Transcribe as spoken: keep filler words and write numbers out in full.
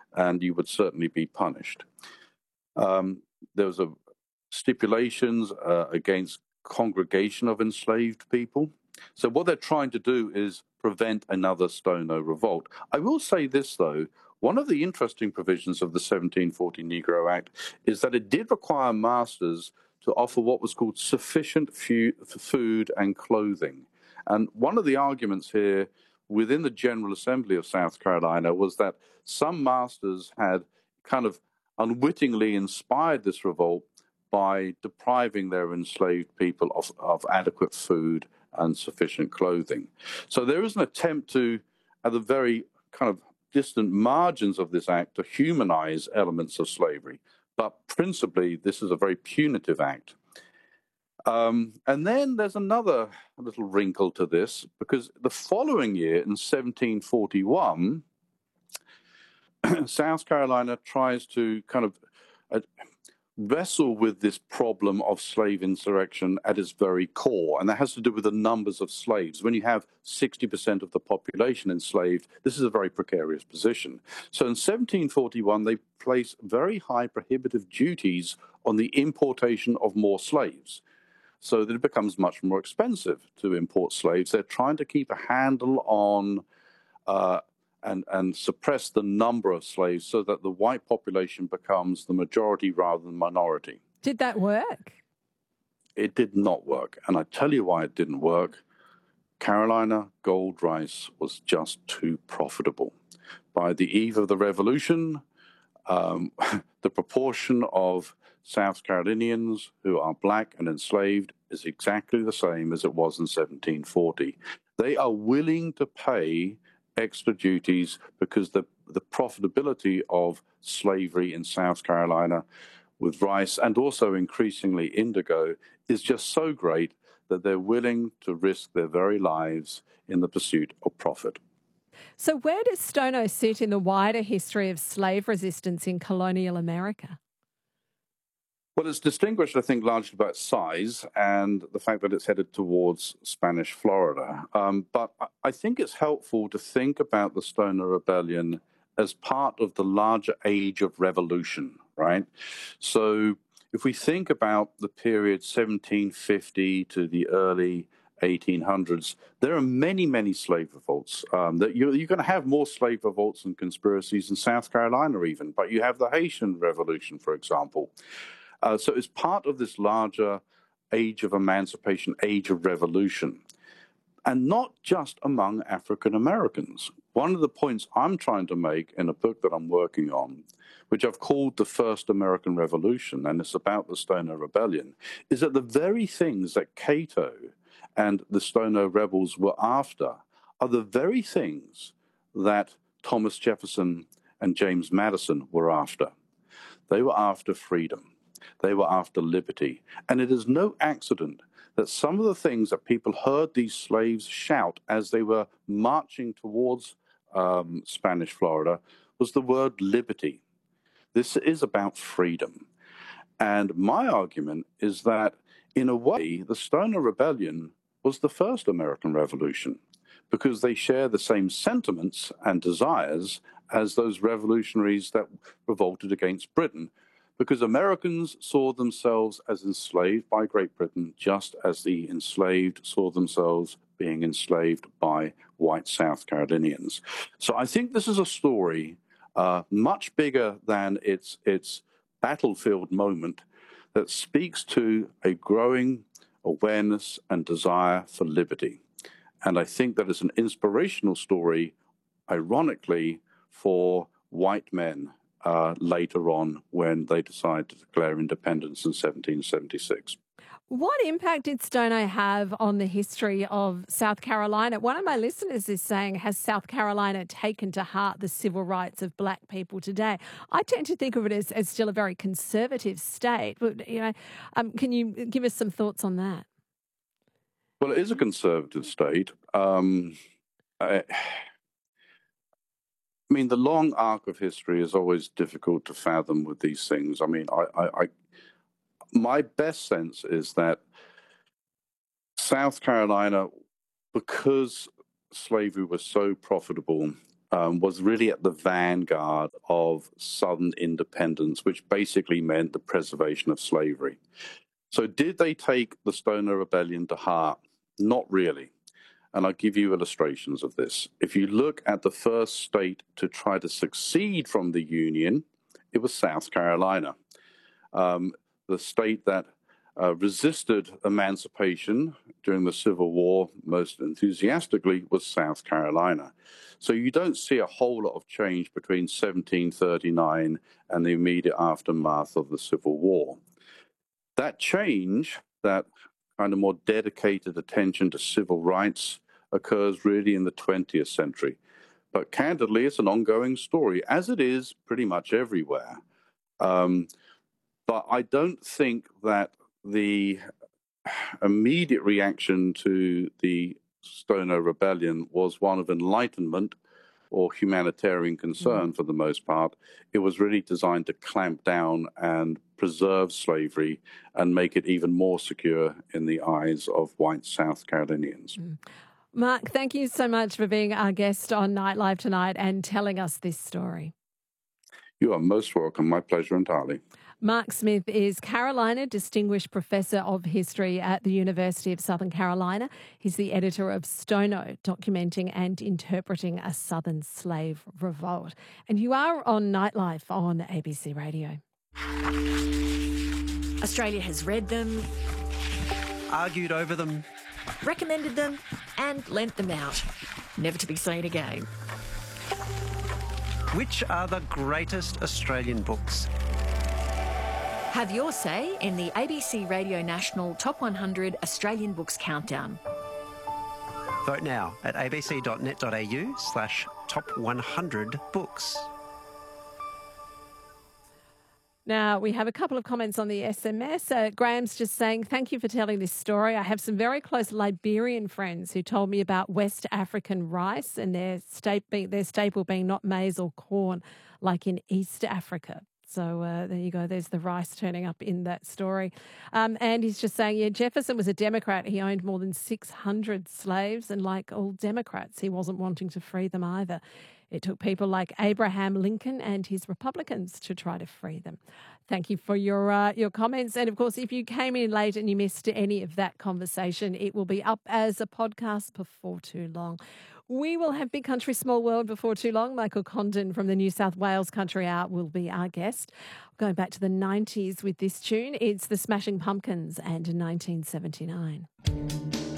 and you would certainly be punished. Um, there was a stipulations uh, against congregation of enslaved people. So what they're trying to do is prevent another Stono revolt. I will say this, though. One of the interesting provisions of the seventeen forty Negro Act is that it did require masters to offer what was called sufficient food and clothing. And one of the arguments here within the General Assembly of South Carolina was that some masters had kind of unwittingly inspired this revolt by depriving their enslaved people of, of adequate food and sufficient clothing. So there is an attempt to, at the very kind of distant margins of this act, to humanize elements of slavery. But principally, this is a very punitive act. Um, and then there's another little wrinkle to this, because the following year, in seventeen forty-one, South Carolina tries to kind of uh, wrestle with this problem of slave insurrection at its very core, and that has to do with the numbers of slaves. When you have sixty percent of the population enslaved, this is a very precarious position. So in seventeen forty-one, they place very high prohibitive duties on the importation of more slaves, so that it becomes much more expensive to import slaves. They're trying to keep a handle on uh, and, and suppress the number of slaves so that the white population becomes the majority rather than minority. Did that work? It did not work. And I tell you why it didn't work. Carolina gold rice was just too profitable. By the eve of the revolution, um, the proportion of South Carolinians who are black and enslaved is exactly the same as it was in seventeen forty. They are willing to pay extra duties because the, the profitability of slavery in South Carolina with rice and also increasingly indigo is just so great that they're willing to risk their very lives in the pursuit of profit. So where does Stono sit in the wider history of slave resistance in colonial America? Well, it's distinguished, I think, largely by its size and the fact that it's headed towards Spanish Florida. Um, but I think it's helpful to think about the Stono Rebellion as part of the larger age of revolution, right? So if we think about the period seventeen fifty to the early eighteen hundreds, there are many, many slave revolts. Um, that you're, you're going to have more slave revolts and conspiracies in South Carolina even, but you have the Haitian Revolution, for example. Uh, so it's part of this larger age of emancipation, age of revolution, and not just among African Americans. One of the points I'm trying to make in a book that I'm working on, which I've called The First American Revolution, and it's about the Stono Rebellion, is that the very things that Cato and the Stono rebels were after are the very things that Thomas Jefferson and James Madison were after. They were after freedom. They were after liberty. And it is no accident that some of the things that people heard these slaves shout as they were marching towards um, Spanish Florida was the word liberty. This is about freedom. And my argument is that, in a way, the Stono Rebellion was the first American Revolution because they share the same sentiments and desires as those revolutionaries that revolted against Britain, because Americans saw themselves as enslaved by Great Britain, just as the enslaved saw themselves being enslaved by white South Carolinians. So I think this is a story uh, much bigger than its, its battlefield moment that speaks to a growing awareness and desire for liberty. And I think that is an inspirational story, ironically, for white men Uh, later on when they decided to declare independence in seventeen seventy-six. What impact did Stono have on the history of South Carolina? One of my listeners is saying, has South Carolina taken to heart the civil rights of black people today? I tend to think of it as, as still a very conservative state. But, you know, um, can you give us some thoughts on that? Well, it is a conservative state. Um, I, I mean, the long arc of history is always difficult to fathom with these things. I mean, I, I, I, my best sense is that South Carolina, because slavery was so profitable um, was really at the vanguard of Southern independence, which basically meant the preservation of slavery. So did they take the Stoner Rebellion to heart? Not really. And I'll give you illustrations of this. If you look at the first state to try to succeed from the Union, it was South Carolina. Um, the state that uh, resisted emancipation during the Civil War most enthusiastically was South Carolina. So you don't see a whole lot of change between seventeen thirty-nine and the immediate aftermath of the Civil War. That change, that kind of more dedicated attention to civil rights, occurs really in the twentieth century. But candidly, it's an ongoing story, as it is pretty much everywhere. Um, but I don't think that the immediate reaction to the Stoner Rebellion was one of enlightenment or humanitarian concern. Mm. For the most part. It was really designed to clamp down and preserve slavery and make it even more secure in the eyes of white South Carolinians. Mm. Mark, thank you so much for being our guest on Nightlife tonight and telling us this story. You are most welcome. My pleasure entirely. Mark Smith is Carolina Distinguished Professor of History at the University of Southern Carolina. He's the editor of Stono, documenting and interpreting a Southern slave revolt. And you are on Nightlife on A B C Radio. Australia has read them, argued over them, recommended them and lent them out, never to be seen again. Which are the greatest Australian books? Have your say in the A B C Radio National Top one hundred Australian Books Countdown. Vote now at abc.net.au slash top 100 books. Now, we have a couple of comments on the S M S. Uh, Graham's just saying, thank you for telling this story. I have some very close Liberian friends who told me about West African rice and their, sta- their staple being not maize or corn like in East Africa. So uh, there you go. There's the rice turning up in that story. Um, and he's just saying, yeah, Jefferson was a Democrat. He owned more than six hundred slaves. And like all Democrats, he wasn't wanting to free them either. It took people like Abraham Lincoln and his Republicans to try to free them. Thank you for your uh, your comments. And, of course, if you came in late and you missed any of that conversation, it will be up as a podcast before too long. We will have Big Country, Small World before too long. Michael Condon from the New South Wales Country Hour will be our guest. Going back to the nineties with this tune, it's the Smashing Pumpkins and nineteen seventy-nine.